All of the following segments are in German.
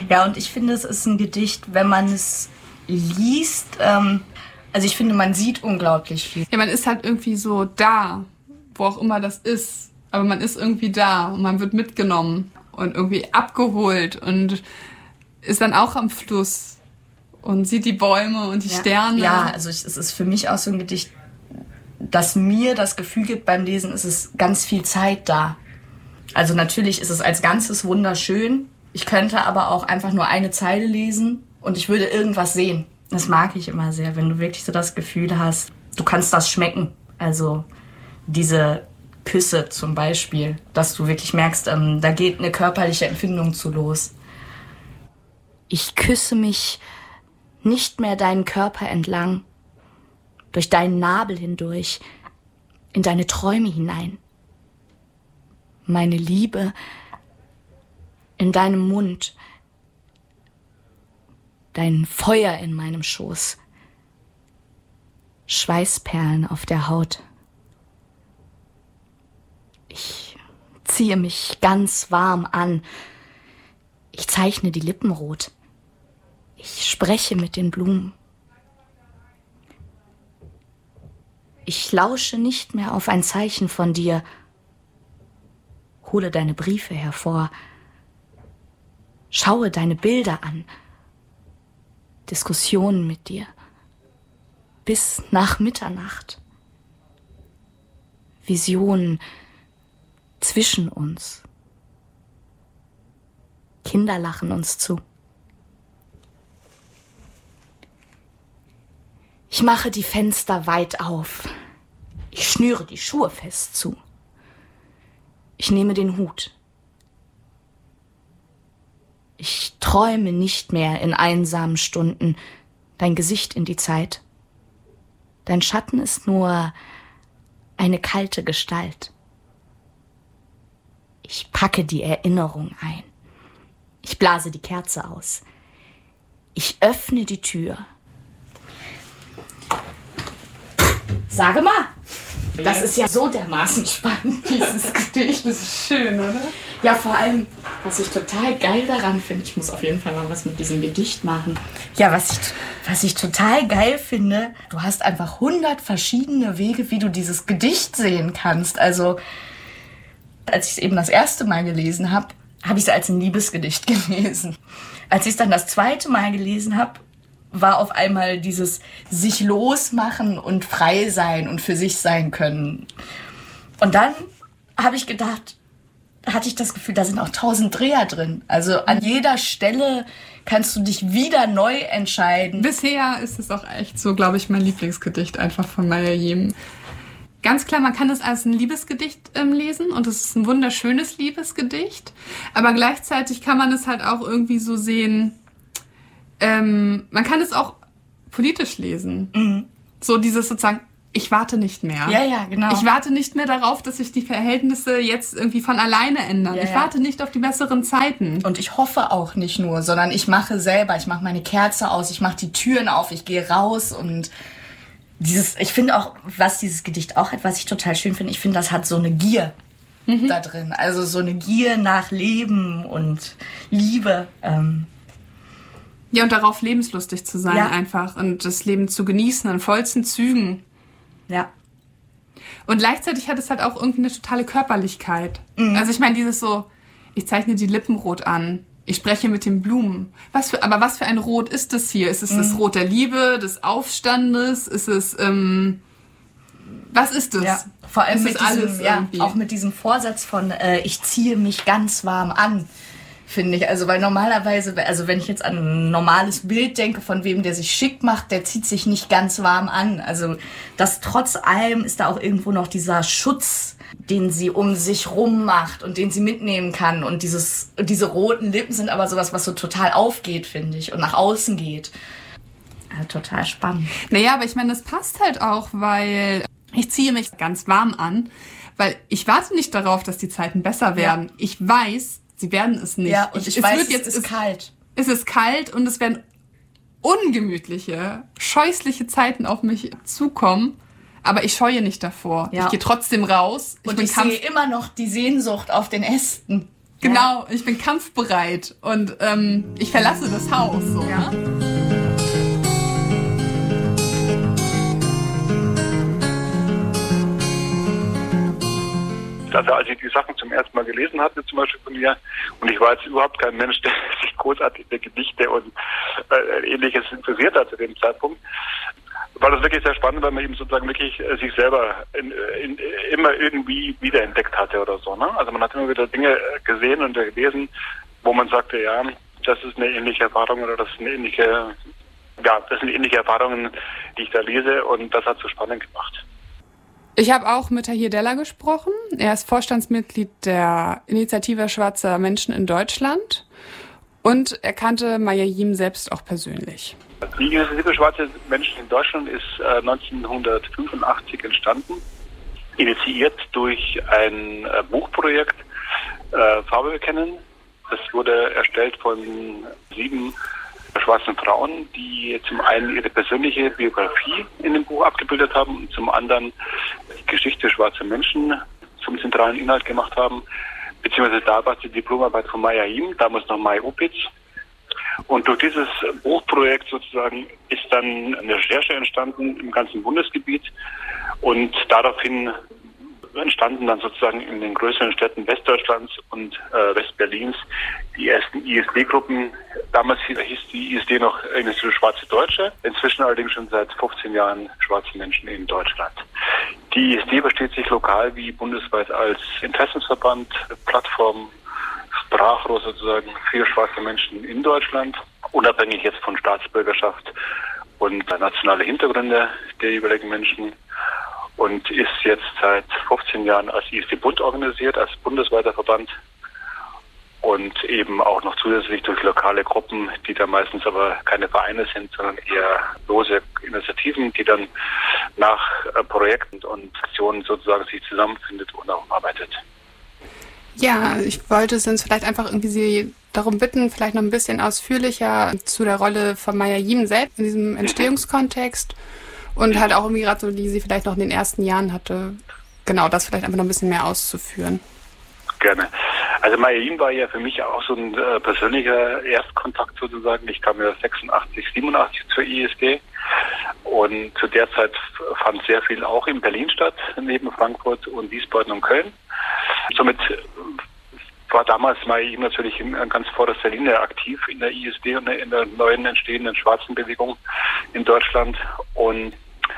Ja, und ich finde, es ist ein Gedicht, wenn man es liest, also ich finde, man sieht unglaublich viel. Ja, man ist halt irgendwie so da, wo auch immer das ist. Aber man ist irgendwie da und man wird mitgenommen und irgendwie abgeholt und ist dann auch am Fluss und sieht die Bäume und die Sterne. Ja, also es ist für mich auch so ein Gedicht, das mir das Gefühl gibt beim Lesen, es ist ganz viel Zeit da. Also natürlich ist es als Ganzes wunderschön. Ich könnte aber auch einfach nur eine Zeile lesen und ich würde irgendwas sehen. Das mag ich immer sehr, wenn du wirklich so das Gefühl hast, du kannst das schmecken. Also diese Küsse zum Beispiel, dass du wirklich merkst, da geht eine körperliche Empfindung zu los. Ich küsse mich nicht mehr deinen Körper entlang, durch deinen Nabel hindurch, in deine Träume hinein. Meine Liebe in deinem Mund, dein Feuer in meinem Schoß, Schweißperlen auf der Haut. Ich ziehe mich ganz warm an. Ich zeichne die Lippen rot. Ich spreche mit den Blumen. Ich lausche nicht mehr auf ein Zeichen von dir. Hole deine Briefe hervor. Schaue deine Bilder an. Diskussionen mit dir. Bis nach Mitternacht. Visionen zwischen uns. Kinder lachen uns zu. Ich mache die Fenster weit auf. Ich schnüre die Schuhe fest zu. Ich nehme den Hut. Ich träume nicht mehr in einsamen Stunden dein Gesicht in die Zeit. Dein Schatten ist nur eine kalte Gestalt. Ich packe die Erinnerung ein. Ich blase die Kerze aus. Ich öffne die Tür. Sage mal, das ist ja so dermaßen spannend, dieses Gedicht. Das ist schön, oder? Ja, vor allem, was ich total geil daran finde, ich muss auf jeden Fall mal was mit diesem Gedicht machen. Ja, was ich total geil finde, du hast einfach 100 verschiedene Wege, wie du dieses Gedicht sehen kannst. Also, als ich es eben das erste Mal gelesen habe, habe ich es als ein Liebesgedicht gelesen. Als ich es dann das zweite Mal gelesen habe, war auf einmal dieses sich losmachen und frei sein und für sich sein können. Und dann habe ich gedacht, hatte ich das Gefühl, da sind auch 1000 Dreher drin. Also an jeder Stelle kannst du dich wieder neu entscheiden. Bisher ist es auch echt so, glaube ich, mein Lieblingsgedicht einfach von Maya Jem. Ganz klar, man kann es als ein Liebesgedicht lesen und es ist ein wunderschönes Liebesgedicht. Aber gleichzeitig kann man es halt auch irgendwie so sehen, man kann es auch politisch lesen. Mhm. So dieses sozusagen, ich warte nicht mehr. Ja, genau. Ich warte nicht mehr darauf, dass sich die Verhältnisse jetzt irgendwie von alleine ändern. Ich warte nicht auf die besseren Zeiten. Und ich hoffe auch nicht nur, sondern ich mache selber. Ich mache meine Kerze aus, ich mache die Türen auf, ich gehe raus und ich finde auch, was dieses Gedicht auch hat, was ich total schön finde, ich finde, das hat so eine Gier da drin. Also so eine Gier nach Leben und Liebe. Ja, und darauf lebenslustig zu sein einfach und das Leben zu genießen in vollsten Zügen. Ja. Und gleichzeitig hat es halt auch irgendwie eine totale Körperlichkeit. Mhm. Also ich meine, dieses so, ich zeichne die Lippen rot an, ich spreche mit den Blumen. Aber was für ein Rot ist das hier? Ist es das Rot der Liebe, des Aufstandes? Ist es, was ist das? Ja, vor allem mit diesem, auch mit diesem Vorsatz von, ich ziehe mich ganz warm an. Finde ich. Also, weil normalerweise, also wenn ich jetzt an ein normales Bild denke, von wem der sich schick macht, der zieht sich nicht ganz warm an. Also, das trotz allem ist da auch irgendwo noch dieser Schutz, den sie um sich rum macht und den sie mitnehmen kann. Und diese roten Lippen sind aber sowas, was so total aufgeht, finde ich, und nach außen geht. Ja, total spannend. Naja, aber ich meine, das passt halt auch, weil ich ziehe mich ganz warm an, weil ich warte nicht darauf, dass die Zeiten besser werden. Ja. Ich weiß, sie werden es nicht. Ja, und ich weiß, es ist kalt. Es ist kalt und es werden ungemütliche, scheußliche Zeiten auf mich zukommen. Aber ich scheue nicht davor. Ja. Ich gehe trotzdem raus. Und ich sehe immer noch die Sehnsucht auf den Ästen. Genau, ich bin kampfbereit und ich verlasse das Haus. So. Ja. Also als ich die Sachen zum ersten Mal gelesen hatte, zum Beispiel von mir, und ich war jetzt überhaupt kein Mensch, der sich großartig für Gedichte und Ähnliches interessiert hat zu dem Zeitpunkt, war das wirklich sehr spannend, weil man eben sozusagen wirklich sich selber immer irgendwie wiederentdeckt hatte oder so. Ne? Also man hat immer wieder Dinge gesehen und gelesen, wo man sagte, ja, das ist eine ähnliche Erfahrung oder das sind ähnliche Erfahrungen, die ich da lese, und das hat so spannend gemacht. Ich habe auch mit Tahir Della gesprochen. Er ist Vorstandsmitglied der Initiative Schwarzer Menschen in Deutschland und er kannte Mayayim selbst auch persönlich. Die Initiative Schwarze Menschen in Deutschland ist 1985 entstanden, initiiert durch ein Buchprojekt Farbe bekennen. Das wurde erstellt von 7 schwarzen Frauen, die zum einen ihre persönliche Biografie in dem Buch abgebildet haben und zum anderen die Geschichte schwarzer Menschen zum zentralen Inhalt gemacht haben, beziehungsweise da war die Diplomarbeit von Mayayim, damals noch May Opitz. Und durch dieses Buchprojekt sozusagen ist dann eine Recherche entstanden im ganzen Bundesgebiet und daraufhin entstanden dann sozusagen in den größeren Städten Westdeutschlands und Westberlins die ersten ISD-Gruppen. Damals hieß die ISD noch Initiative Schwarze Deutsche, inzwischen allerdings schon seit 15 Jahren schwarze Menschen in Deutschland. Die ISD versteht sich lokal wie bundesweit als Interessensverband, Plattform, Sprachrohr sozusagen für schwarze Menschen in Deutschland, unabhängig jetzt von Staatsbürgerschaft und nationale Hintergründe der jeweiligen Menschen. Und ist jetzt seit 15 Jahren als ISD-Bund organisiert, als bundesweiter Verband und eben auch noch zusätzlich durch lokale Gruppen, die da meistens aber keine Vereine sind, sondern eher lose Initiativen, die dann nach Projekten und Aktionen sozusagen sich zusammenfindet und auch arbeitet. Ja, ich wollte Sie uns vielleicht einfach irgendwie Sie darum bitten, vielleicht noch ein bisschen ausführlicher zu der Rolle von Mayayim selbst in diesem Entstehungskontext. Und halt auch irgendwie gerade so, die sie vielleicht noch in den ersten Jahren hatte, genau, das vielleicht einfach noch ein bisschen mehr auszuführen. Gerne. Also Mayayim war ja für mich auch so ein persönlicher Erstkontakt sozusagen. Ich kam ja 86, 87 zur ISD und zu der Zeit fand sehr viel auch in Berlin statt, neben Frankfurt und Wiesbaden und Köln. Somit war damals Mayayim natürlich in ganz vorderster Linie aktiv in der ISD und in der neuen entstehenden schwarzen Bewegung in Deutschland und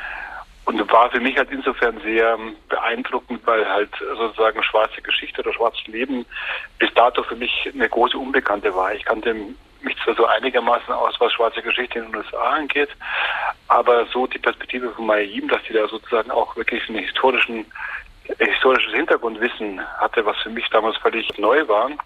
war für mich halt insofern sehr beeindruckend, weil halt sozusagen schwarze Geschichte oder schwarzes Leben bis dato für mich eine große Unbekannte war. Ich kannte mich zwar so einigermaßen aus, was schwarze Geschichte in den USA angeht, aber so die Perspektive von Mayayim, dass die da sozusagen auch wirklich einen historisches Hintergrundwissen hatte, was für mich damals völlig neu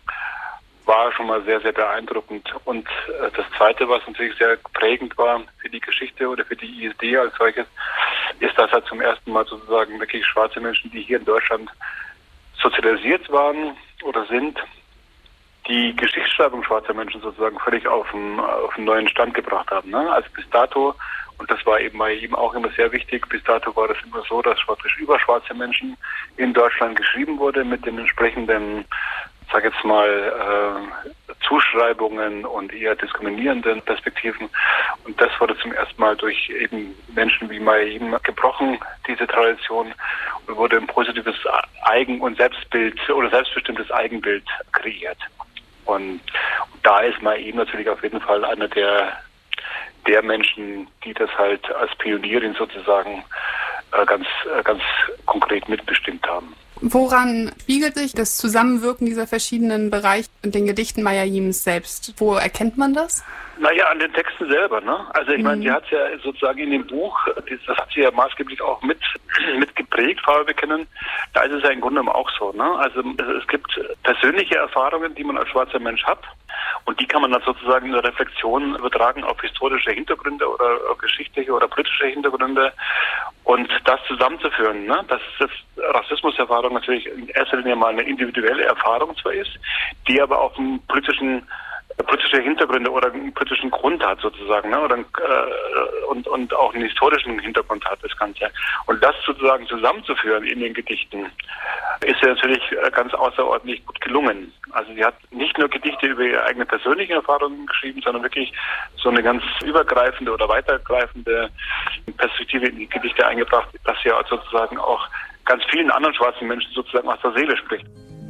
war schon mal sehr, sehr beeindruckend. Und das Zweite, was natürlich sehr prägend war für die Geschichte oder für die ISD als solches, ist, dass halt zum ersten Mal sozusagen wirklich schwarze Menschen, die hier in Deutschland sozialisiert waren oder sind, die Geschichtsschreibung schwarzer Menschen sozusagen völlig auf einen neuen Stand gebracht haben. Ne? Also bis dato, und das war eben bei ihm auch immer sehr wichtig, bis dato war das immer so, dass praktisch über schwarze Menschen in Deutschland geschrieben wurde mit den entsprechenden, sag jetzt mal, Zuschreibungen und eher diskriminierenden Perspektiven. Und das wurde zum ersten Mal durch eben Menschen wie Mayayim gebrochen, diese Tradition, und wurde ein positives Eigen- und Selbstbild oder selbstbestimmtes Eigenbild kreiert. Und da ist Mayayim natürlich auf jeden Fall einer der Menschen, die das halt als Pionierin sozusagen ganz konkret mitbestimmt haben. Woran spiegelt sich das Zusammenwirken dieser verschiedenen Bereiche in den Gedichten Mayayims selbst? Wo erkennt man das? Naja, an den Texten selber, ne? Also ich meine, die hat ja sozusagen in dem Buch, das hat sie ja maßgeblich auch mitgeprägt, Farbe bekennen. Da ist es ja im Grunde genommen auch so, ne? Also es gibt persönliche Erfahrungen, die man als schwarzer Mensch hat. Und die kann man dann sozusagen in der Reflexion übertragen auf historische Hintergründe oder auf geschichtliche oder politische Hintergründe und das zusammenzuführen, ne? Dass das Rassismuserfahrung natürlich in erster Linie mal eine individuelle Erfahrung zwar ist, die aber auf dem politischen politische Hintergründe oder einen politischen Grund hat sozusagen, ne? Oder und auch einen historischen Hintergrund hat das Ganze. Und das sozusagen zusammenzuführen in den Gedichten ist ja natürlich ganz außerordentlich gut gelungen. Also sie hat nicht nur Gedichte über ihre eigene persönlichen Erfahrungen geschrieben, sondern wirklich so eine ganz übergreifende oder weitergreifende Perspektive in die Gedichte eingebracht, dass sie ja sozusagen auch ganz vielen anderen schwarzen Menschen sozusagen aus der Seele spricht.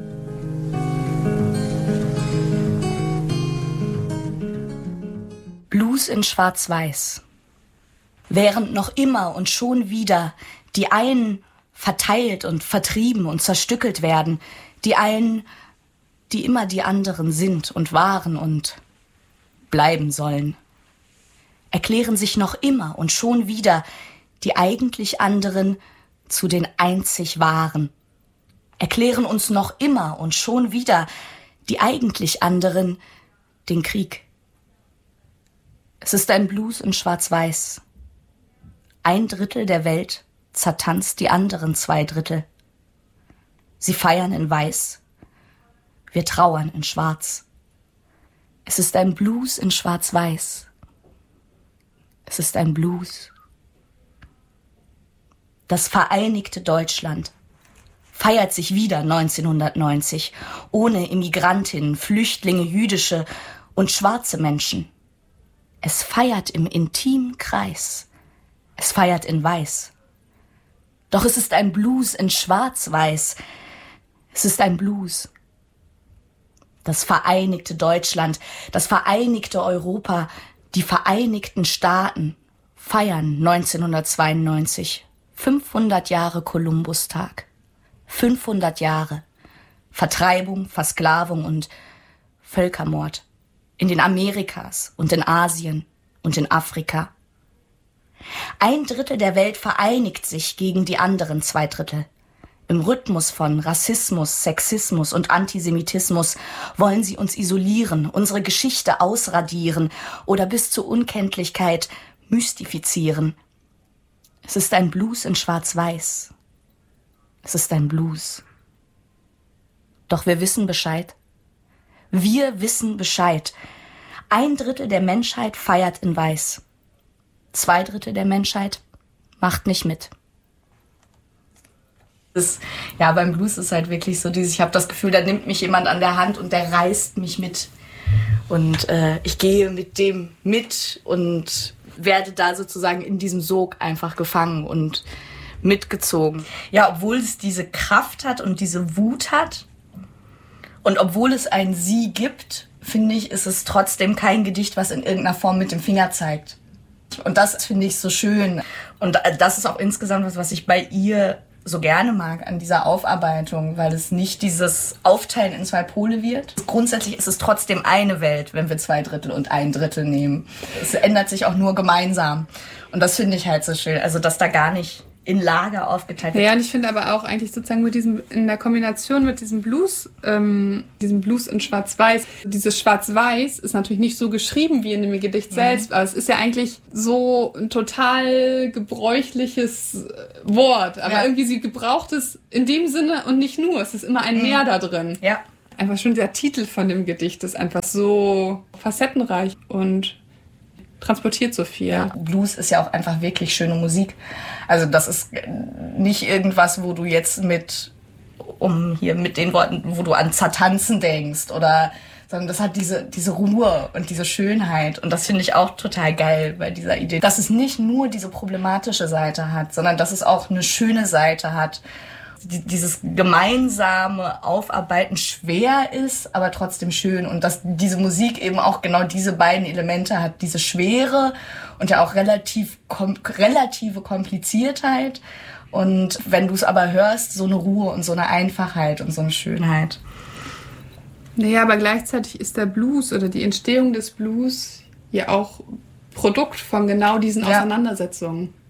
Blues in Schwarz-Weiß. Während noch immer und schon wieder die einen verteilt und vertrieben und zerstückelt werden, die einen, die immer die anderen sind und waren und bleiben sollen, erklären sich noch immer und schon wieder die eigentlich anderen zu den einzig Wahren, erklären uns noch immer und schon wieder die eigentlich anderen den Krieg. Es ist ein Blues in Schwarz-Weiß. 1/3 der Welt zertanzt die anderen 2/3. Sie feiern in Weiß. Wir trauern in Schwarz. Es ist ein Blues in Schwarz-Weiß. Es ist ein Blues. Das vereinigte Deutschland feiert sich wieder 1990, ohne Immigrantinnen, Flüchtlinge, jüdische und schwarze Menschen. Es feiert im intimen Kreis. Es feiert in Weiß. Doch es ist ein Blues in Schwarz-Weiß. Es ist ein Blues. Das vereinigte Deutschland, das vereinigte Europa, die Vereinigten Staaten feiern 1992 500 Jahre Kolumbustag. 500 Jahre Vertreibung, Versklavung und Völkermord. In den Amerikas und in Asien und in Afrika. 1/3 der Welt vereinigt sich gegen die anderen 2/3. Im Rhythmus von Rassismus, Sexismus und Antisemitismus wollen sie uns isolieren, unsere Geschichte ausradieren oder bis zur Unkenntlichkeit mystifizieren. Es ist ein Blues in Schwarz-Weiß. Es ist ein Blues. Doch wir wissen Bescheid. Wir wissen Bescheid. 1/3 der Menschheit feiert in Weiß. 2/3 der Menschheit macht nicht mit. Ja, beim Blues ist halt wirklich so ich habe das Gefühl, da nimmt mich jemand an der Hand und der reißt mich mit. Und ich gehe mit dem mit und werde da sozusagen in diesem Sog einfach gefangen und mitgezogen. Ja, obwohl es diese Kraft hat und diese Wut hat, und obwohl es ein Sie gibt, finde ich, ist es trotzdem kein Gedicht, was in irgendeiner Form mit dem Finger zeigt. Und das finde ich so schön. Und das ist auch insgesamt was ich bei ihr so gerne mag an dieser Aufarbeitung, weil es nicht dieses Aufteilen in 2 Pole wird. Grundsätzlich ist es trotzdem eine Welt, wenn wir 2/3 und 1/3 nehmen. Es ändert sich auch nur gemeinsam. Und das finde ich halt so schön. Also, dass da gar nicht in Lager aufgeteilt wird. Ja, und ich finde aber auch eigentlich sozusagen mit diesem, in der Kombination mit diesem Blues in Schwarz-Weiß. Dieses Schwarz-Weiß ist natürlich nicht so geschrieben wie in dem Gedicht selbst, aber es ist ja eigentlich so ein total gebräuchliches Wort. Aber irgendwie sie gebraucht es in dem Sinne und nicht nur. Es ist immer ein Mehr da drin. Ja. Einfach schon der Titel von dem Gedicht ist einfach so facettenreich und transportiert so viel. Ja, Blues ist ja auch einfach wirklich schöne Musik. Also das ist nicht irgendwas, wo du jetzt mit den Worten, wo du an Zertanzen denkst sondern das hat diese Ruhe und diese Schönheit. Und das finde ich auch total geil bei dieser Idee. Dass es nicht nur diese problematische Seite hat, sondern dass es auch eine schöne Seite hat. Dieses gemeinsame Aufarbeiten schwer ist, aber trotzdem schön. Und dass diese Musik eben auch genau diese beiden Elemente hat. Diese Schwere und ja auch relative Kompliziertheit. Und wenn du es aber hörst, so eine Ruhe und so eine Einfachheit und so eine Schönheit. Naja, aber gleichzeitig ist der Blues oder die Entstehung des Blues ja auch Produkt von genau diesen Auseinandersetzungen.